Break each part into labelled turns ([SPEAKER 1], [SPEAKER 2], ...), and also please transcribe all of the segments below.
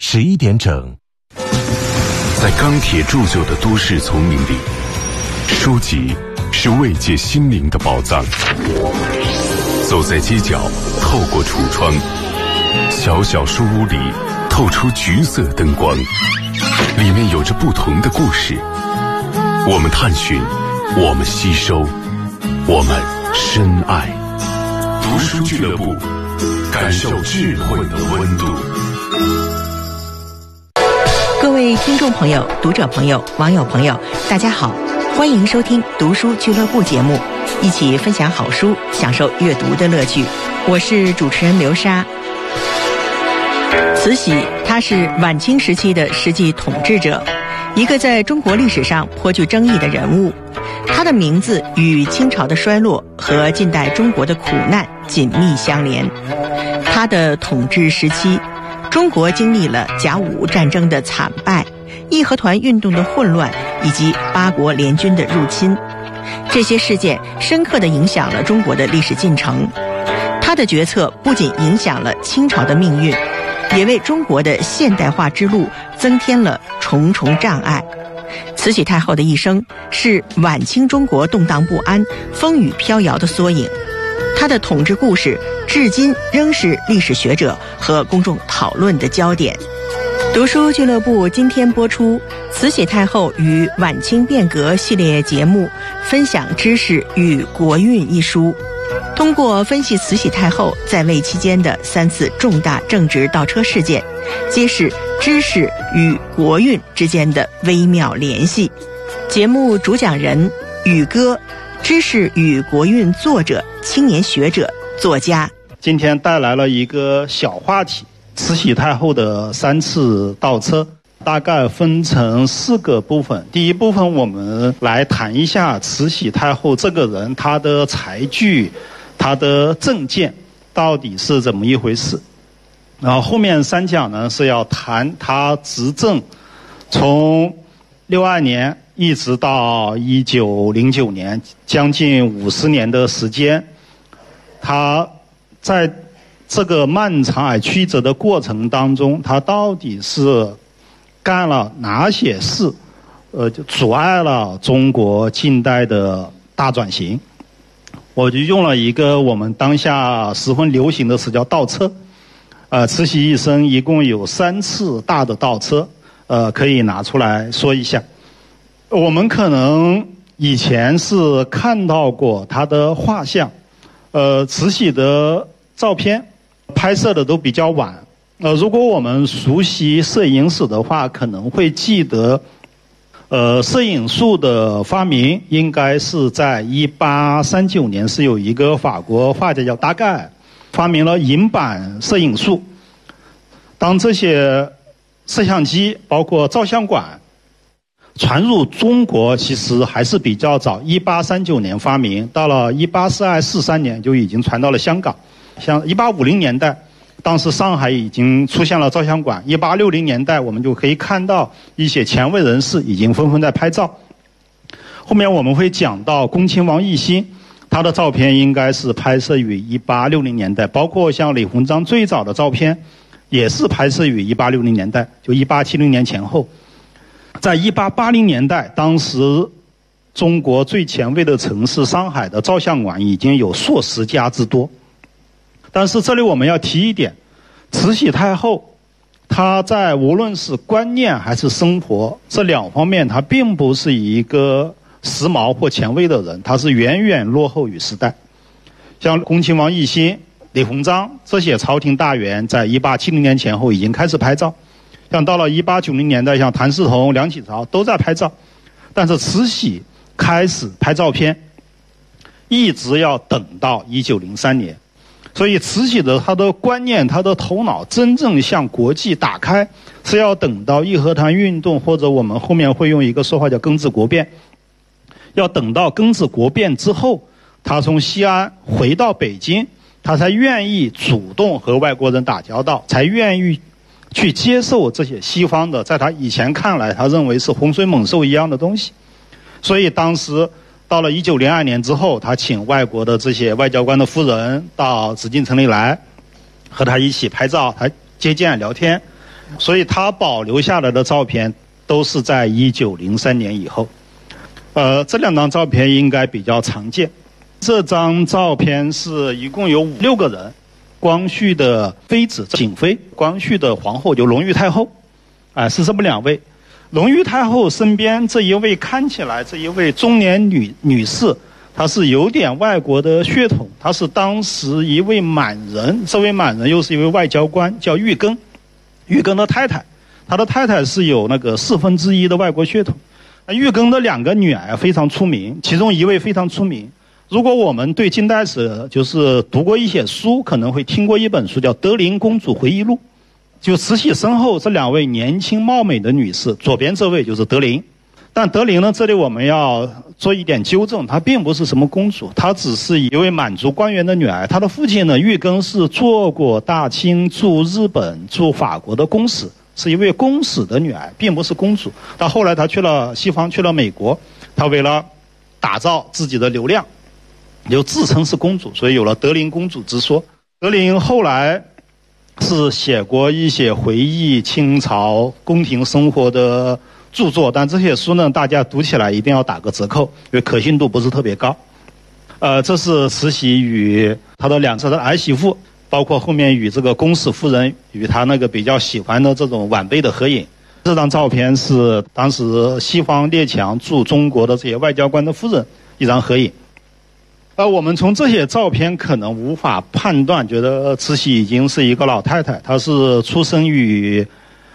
[SPEAKER 1] 11点整。
[SPEAKER 2] 在钢铁铸就的都市丛林里，书籍是慰藉心灵的宝藏。走在街角，透过橱窗，小小书屋里透出橘色灯光，里面有着不同的故事。我们探寻，我们吸收，我们深爱。读书俱乐部，感受智慧的温度。
[SPEAKER 3] 各位听众朋友、读者朋友、网友朋友，大家好，欢迎收听读书俱乐部节目，一起分享好书，享受阅读的乐趣。我是主持人刘莎。慈禧，她是晚清时期的实际统治者，一个在中国历史上颇具争议的人物。她的名字与清朝的衰落和近代中国的苦难紧密相连。她的统治时期，中国经历了甲午战争的惨败、义和团运动的混乱以及八国联军的入侵，这些事件深刻地影响了中国的历史进程。他的决策不仅影响了清朝的命运，也为中国的现代化之路增添了重重障碍。慈禧太后的一生是晚清中国动荡不安、风雨飘摇的缩影。她的统治故事至今仍是历史学者和公众讨论的焦点。读书俱乐部今天播出《慈禧太后与晚清变革》系列节目，分享知识与国运一书。通过分析慈禧太后在位期间的3次重大政治倒车事件，揭示知识与国运之间的微妙联系。节目主讲人宇哥，知识与国运作者、青年学者、作家。
[SPEAKER 4] 今天带来了一个小话题，慈禧太后的3次倒车，大概分成4个部分。第一部分我们来谈一下慈禧太后这个人，她的才具、她的政见到底是怎么一回事。然后后面3讲呢是要谈她执政从62年一直到1909年，将近50年的时间，她在这个漫长而曲折的过程当中，他到底是干了哪些事，就阻碍了中国近代的大转型。我就用了一个我们当下十分流行的词叫倒车。慈禧一生一共有3次大的倒车，可以拿出来说一下。我们可能以前是看到过他的画像，慈禧的照片拍摄的都比较晚。如果我们熟悉摄影史的话，可能会记得，摄影术的发明应该是在1839年，是有一个法国画家叫达盖尔发明了银版摄影术。当这些摄像机包括照相馆传入中国，其实还是比较早，1839年发明，到了1842、43年就已经传到了香港。像1850年代，当时上海已经出现了照相馆，1860年代我们就可以看到一些前卫人士已经纷纷在拍照。后面我们会讲到恭亲王奕欣，他的照片应该是拍摄于1860年代，包括像李鸿章最早的照片也是拍摄于1860年代，就1870年前后。在1880年代，当时中国最前卫的城市上海的照相馆已经有数十家之多。但是这里我们要提一点，慈禧太后她在无论是观念还是生活这2方面，她并不是一个时髦或前卫的人，她是远远落后于时代。像恭亲王奕欣、李鸿章这些朝廷大员在1870年前后已经开始拍照，像到了1890年代，像谭嗣同、梁启超都在拍照。但是慈禧开始拍照片一直要等到1903年。所以慈禧的她的观念、她的头脑真正向国际打开，是要等到义和团运动，或者我们后面会用一个说法叫庚子国变，要等到庚子国变之后，她从西安回到北京，她才愿意主动和外国人打交道，才愿意去接受这些西方的在她以前看来她认为是洪水猛兽一样的东西。所以当时到了1902年之后，他请外国的这些外交官的夫人到紫禁城里来，和他一起拍照，他接见聊天。 所以他保留下来的照片都是在1903年以后。这2张照片应该比较常见。这张照片是一共有5-6个人，光绪的妃子景妃，光绪的皇后就隆裕太后，是这么2位。隆裕太后身边这一位看起来这一位中年女士，她是有点外国的血统，她是当时一位满人，这位满人又是一位外交官，叫玉庚。玉庚的太太，他的太太是有那个1/4的外国血统。玉庚的2个女儿非常出名，其中一位非常出名。如果我们对近代史就是读过一些书，可能会听过一本书叫《德龄公主回忆录》。就慈禧身后这2位年轻貌美的女士，左边这位就是德龄。但德龄呢，这里我们要做一点纠正，她并不是什么公主，她只是一位满族官员的女儿。她的父亲呢，玉庚是做过大清驻日本驻法国的公使，是一位公使的女儿，并不是公主。到后来她去了西方，去了美国，她为了打造自己的流量，就自称是公主，所以有了德龄公主之说。德龄后来是写过一些回忆清朝宫廷生活的著作，但这些书呢，大家读起来一定要打个折扣，因为可信度不是特别高。这是慈禧与她的2次的儿媳妇，包括后面与这个公使夫人与她那个比较喜欢的这种晚辈的合影。这张照片是当时西方列强驻中国的这些外交官的夫人一张合影。我们从这些照片可能无法判断，觉得慈禧已经是一个老太太。她是出生于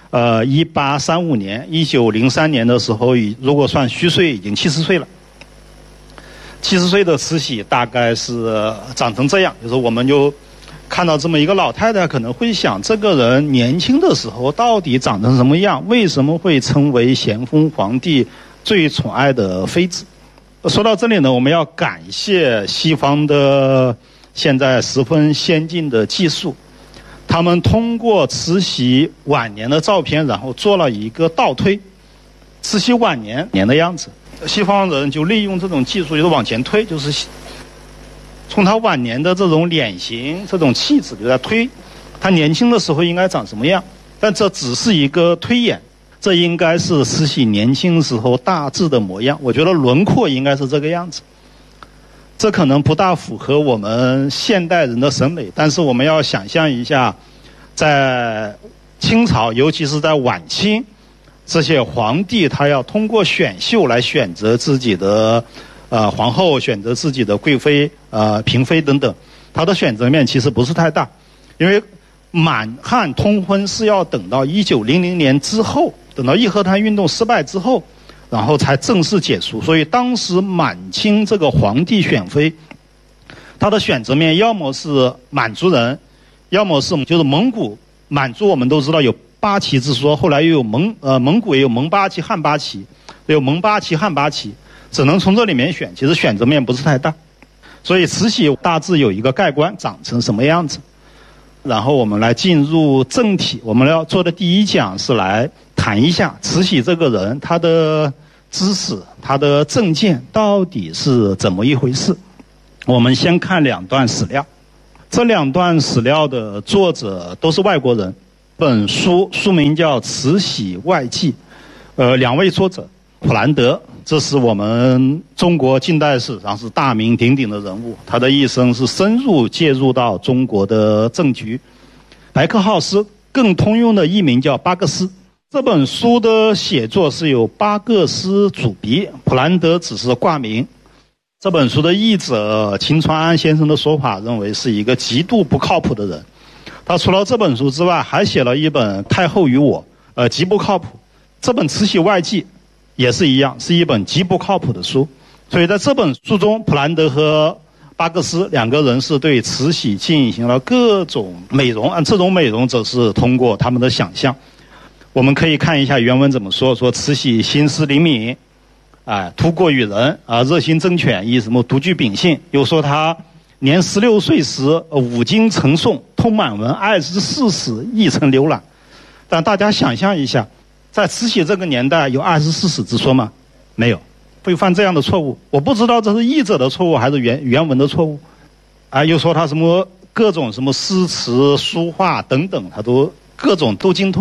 [SPEAKER 4] 1835年，1903年的时候，如果算虚岁，已经70岁了。70岁的慈禧大概是长成这样，就是我们就看到这么一个老太太，可能会想，这个人年轻的时候到底长成什么样？为什么会成为咸丰皇帝最宠爱的妃子？说到这里呢，我们要感谢西方的现在十分先进的技术，他们通过慈禧晚年的照片，然后做了一个倒推，慈禧晚年的样子。西方人就利用这种技术，就是往前推，就是从他晚年的这种脸型、这种气质，就在推他年轻的时候应该长什么样。但这只是一个推演。这应该是慈禧年轻时候大致的模样，我觉得轮廓应该是这个样子。这可能不大符合我们现代人的审美，但是我们要想象一下，在清朝，尤其是在晚清，这些皇帝他要通过选秀来选择自己的皇后，选择自己的贵妃、嫔妃等等，他的选择面其实不是太大，因为满汉通婚是要等到1900年之后，等到义和团运动失败之后，然后才正式结束。所以当时满清这个皇帝选妃，他的选择面要么是满族人，要么是就是蒙古。满族我们都知道有八旗之说，后来又有蒙古也有蒙八旗、汉八旗，有蒙八旗、汉八旗，只能从这里面选，其实选择面不是太大。所以慈禧大致有一个概观，长成什么样子。然后我们来进入正题，我们要做的第一讲是来谈一下慈禧这个人，她的知识、她的政见到底是怎么一回事。我们先看2段史料，这2段史料的作者都是外国人。本书名叫《慈禧外记》，2位作者，普兰德，这是我们中国近代史上是大名鼎鼎的人物，他的一生是深入介入到中国的政局。白克浩斯更通用的译名叫巴克斯。这本书的写作是由巴克斯主笔，普兰德只是挂名。这本书的译者秦川安先生的说法认为是一个极度不靠谱的人。他除了这本书之外，还写了一本《太后与我》，极不靠谱。这本《慈禧外记》也是一样，是一本极不靠谱的书。所以在这本书中，普兰德和巴克斯2个人是对慈禧进行了各种美容，这种美容则是通过他们的想象。我们可以看一下原文怎么说，说慈禧心思灵敏，图过于人，热心争权，以什么独具秉性。又说他年16岁时5经成诵，通满文24史，译成浏览。但大家想象一下，在慈禧这个年代有24史之说吗？没有，会犯这样的错误。我不知道这是译者的错误还是原文的错误。又说他什么各种什么诗词书画等等，他都各种都精通。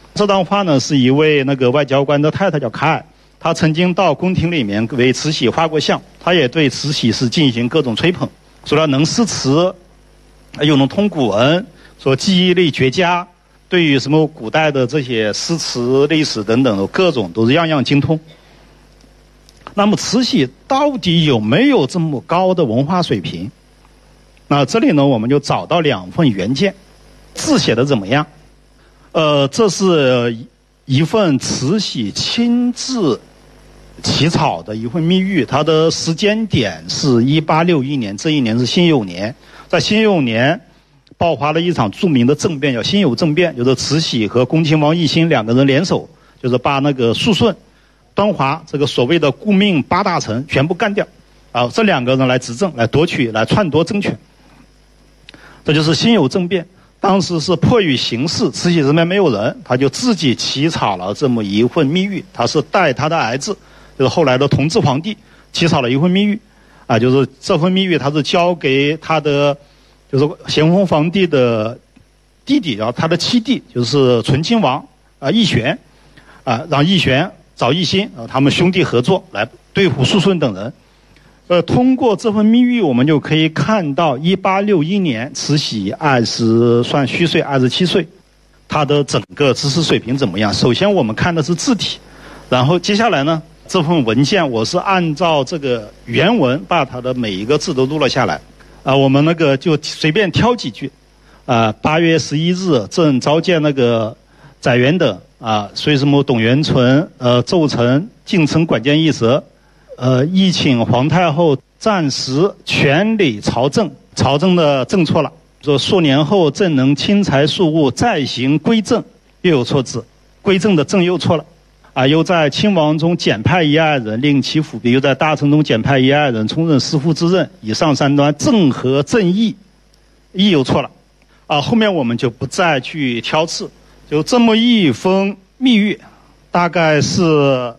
[SPEAKER 4] 这段话呢是一位外交官的太太叫卡尔，她曾经到宫廷里面为慈禧画过像，她也对慈禧是进行各种吹捧，说她能诗词，又能通古文，说记忆力绝佳，对于什么古代的这些诗词历史等等的各种都是样样精通。那么慈禧到底有没有这么高的文化水平？那这里呢我们就找到2份原件，字写的怎么样？这是一份慈禧亲自起草的一份密谕，它的时间点是1861年，这一年是辛酉年。在辛酉年爆发了一场著名的政变，叫辛酉政变，就是慈禧和恭亲王奕欣2个人联手，就是把肃顺、端华这个所谓的顾命8大臣全部干掉，这2个人来执政，来夺取，来篡夺政权。这就是辛酉政变。当时是迫于形势，慈禧身边没有人，他就自己起草了这么一份密谕，他是带他的儿子，就是后来的同治皇帝，起草了一份密谕，就是这份密谕他是交给他的就是咸丰皇帝的弟弟，然后他的七弟就是醇亲王奕璇，让奕璇找奕欣，他们兄弟合作来对付肃顺等人。通过这份密谕，我们就可以看到1861年慈禧算虚岁27岁，她的整个知识水平怎么样？首先我们看的是字体，然后接下来呢，这份文件我是按照这个原文把它的每一个字都录了下来。我们就随便挑几句。8月11日，朕召见载元等随什么董元醇、奏臣、敬称管见议则。议请皇太后暂时全理朝政，朝政的政错了，说数年后朕能亲裁庶务，再行归政，又有错字，归政的政又错了，又在亲王中减派1、2人，令其辅弼，又在大臣中减派1、2人，充任司副之任，以上3端正合正义，义又错了，后面我们就不再去挑刺，就这么一封密谕，大概是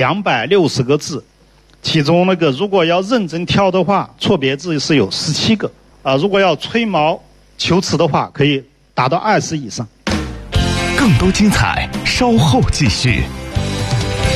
[SPEAKER 4] 260个字。其中如果要认真挑的话，错别字是有17个，如果要吹毛求疵的话，可以达到20以上。
[SPEAKER 2] 更多精彩，稍后继续。